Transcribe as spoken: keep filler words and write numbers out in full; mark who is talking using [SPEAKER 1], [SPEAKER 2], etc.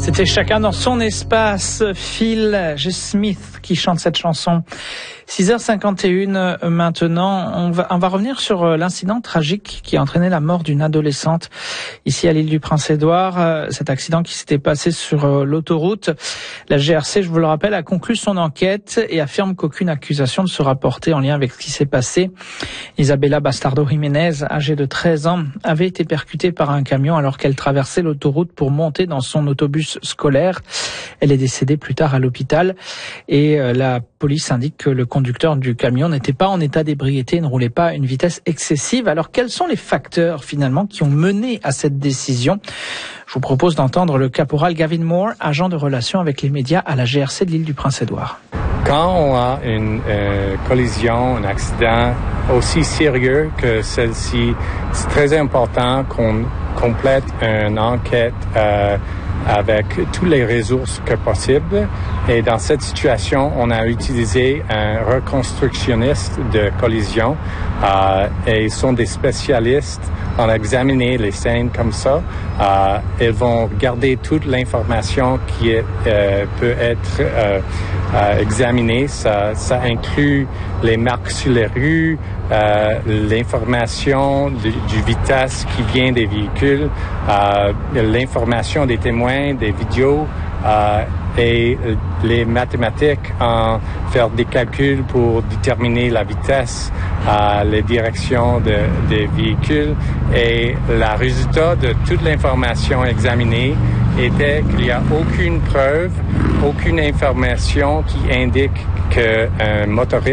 [SPEAKER 1] C'était chacun dans son espace. Phil G. Smith qui chante cette chanson. six heures cinquante et une maintenant. On va, on va revenir sur l'incident tragique qui a entraîné la mort d'une adolescente ici à l'île du Prince-Édouard. Cet accident qui s'était passé sur l'autoroute. La G R C, je vous le rappelle, a conclu son enquête et affirme qu'aucune accusation ne sera portée en lien avec ce qui s'est passé. Isabella Bastardo Jiménez, âgée de treize ans, avait été percutée par un camion alors qu'elle traversait l'autoroute pour monter dans son autobus scolaire. Elle est décédée plus tard à l'hôpital et la police indique que le conducteur du camion n'était pas en état d'ébriété et ne roulait pas à une vitesse excessive. Alors quels sont les facteurs finalement qui ont mené à cette décision ? Je vous propose d'entendre le caporal Gavin Moore, agent de relations avec les médias à la G R C de l'île du Prince-Édouard.
[SPEAKER 2] Quand on a une euh, collision, un accident aussi sérieux que celle-ci, c'est très important qu'on complète une enquête euh, avec toutes les ressources que possible. Et dans cette situation, on a utilisé un reconstructionniste de collision euh, et ils sont des spécialistes en examiner les scènes comme ça. Euh, ils vont garder toute l'information qui est, euh, peut être euh, euh, examinée. Ça, ça inclut les marques sur les rues, euh, l'information du, du vitesse qui vient des véhicules, euh, l'information des témoins, des vidéos, euh, et les mathématiques en faire des calculs pour déterminer la vitesse, euh, les directions de, des véhicules. Et le résultat de toute l'information examinée était qu'il n'y a aucune preuve, aucune information qui indique qu'un motoriste